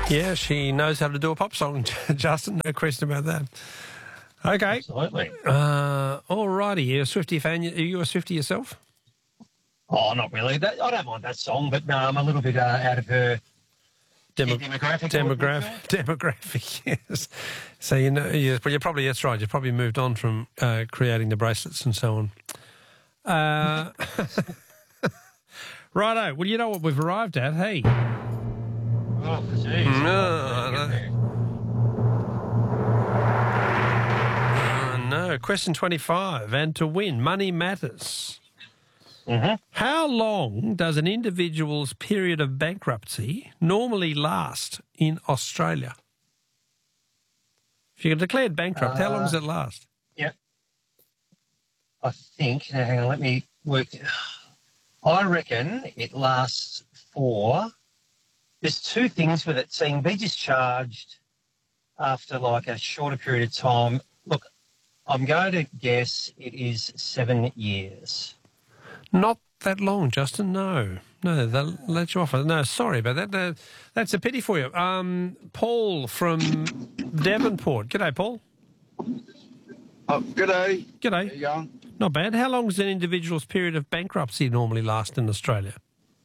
Yeah, she knows how to do a pop song, Justin. No question about that. Okay. Absolutely. All righty. You're a Swiftie fan. Are you a Swiftie yourself? Oh, not really. I don't mind that song, but no, I'm a little bit out of her demographic. Demographic, yes. So, well, you're probably, that's right. You've probably moved on from creating the bracelets and so on. Righto. Well, you know what we've arrived at, hey? Oh, jeez. No. Question 25. And to win, money matters. Mm-hmm. How long does an individual's period of bankruptcy normally last in Australia? If you're declared bankrupt, how long does it last? Yeah. I think, now hang on, let me work. I reckon it lasts for, there's two things with it. So you can be discharged after like a shorter period of time. Look, I'm going to guess it is 7 years. Not that long, Justin, no. No, they'll let you off. No, sorry about that. No, that's a pity for you. Paul from Devonport. G'day, Paul. Oh, g'day. G'day. How you going? Not bad. How long does an individual's period of bankruptcy normally last in Australia?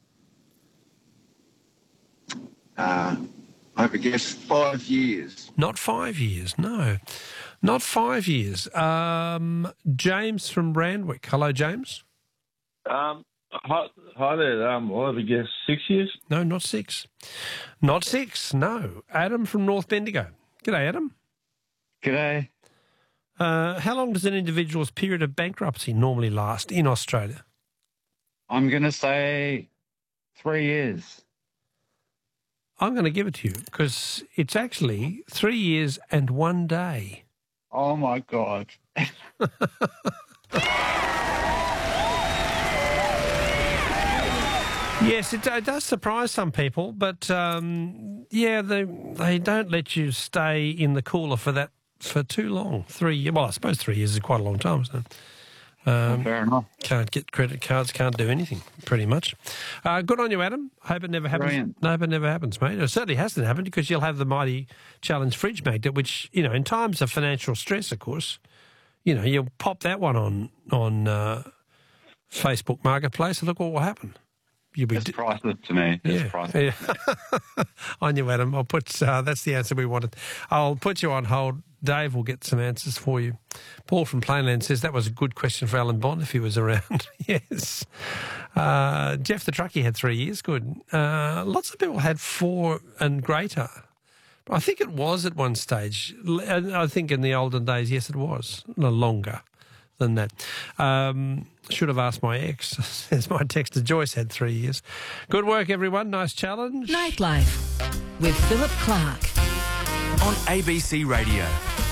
I hope I guess 5 years. Not 5 years, no. Not 5 years. James from Randwick. Hello, James. Hi there. I'll have a guess 6 years. No, not 6. Not 6, no. Adam from North Bendigo. G'day, Adam. G'day. How long does an individual's period of bankruptcy normally last in Australia? I'm going to say 3 years. I'm going to give it to you because it's actually 3 years and 1 day. Oh, my God. Yes, it does surprise some people, but yeah, they don't let you stay in the cooler for too long. 3 years. Well, I suppose 3 years is quite a long time, isn't it? Fair enough. Can't get credit cards, can't do anything, pretty much. Good on you, Adam. Hope it never happens. Brilliant. No, hope it never happens, mate. It certainly hasn't happened because you'll have the mighty Challenge fridge magnet, which, in times of financial stress, of course, you'll pop that one on Facebook Marketplace and look what will happen. It's priceless to me. It's priceless. Yeah. On you, Adam. I'll put that's the answer we wanted. I'll put you on hold. Dave will get some answers for you. Paul from Plainland says that was a good question for Alan Bond if he was around. Yes. Jeff the truckie had 3 years. Good. Lots of people had 4 and greater. I think it was at one stage. I think in the olden days, yes, it was. No longer than that. Should have asked my ex, says my texter Joyce had 3 years. Good work, everyone. Nice challenge. Nightlife with Philip Clark on ABC Radio.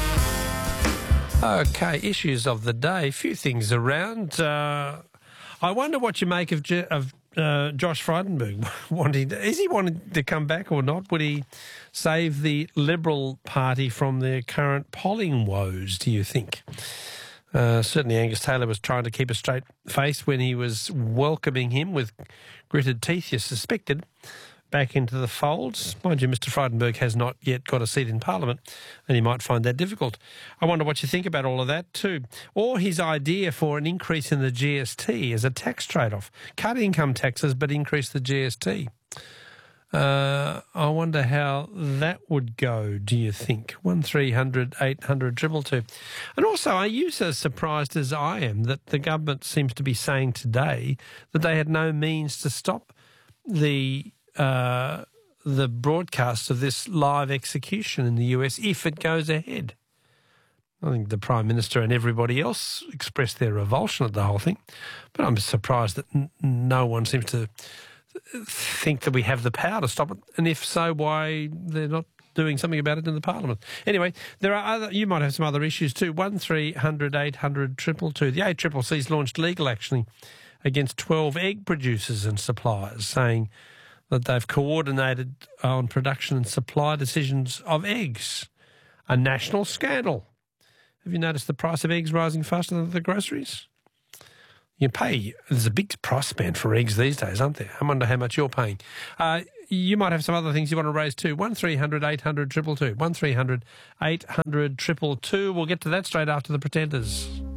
Okay, issues of the day. A few things around. I wonder what you make of Josh Frydenberg wanting. Is he wanting to come back or not? Would he save the Liberal Party from their current polling woes, do you think? Certainly Angus Taylor was trying to keep a straight face when he was welcoming him with gritted teeth, you suspected, back into the folds. Mind you, Mr Frydenberg has not yet got a seat in Parliament, and he might find that difficult. I wonder what you think about all of that too. Or his idea for an increase in the GST as a tax trade-off. Cut income taxes but increase the GST. I wonder how that would go, do you think? 1300 800 222. And also, are you as surprised as I am that the government seems to be saying today that they had no means to stop the broadcast of this live execution in the US if it goes ahead? I think the Prime Minister and everybody else expressed their revulsion at the whole thing, but I'm surprised that no one seems to think that we have the power to stop it, and if so, why they're not doing something about it in the Parliament. Anyway, there are you might have some other issues too. 1300 800 222. The ACCC's launched legal action against 12 egg producers and suppliers, saying that they've coordinated on production and supply decisions of eggs. A national scandal. Have you noticed the price of eggs rising faster than the groceries? You pay. There's a big price band for eggs these days, aren't there? I wonder how much you're paying. You might have some other things you want to raise too. 1300 800 222. 1300 800 222. We'll get to that straight after the Pretenders.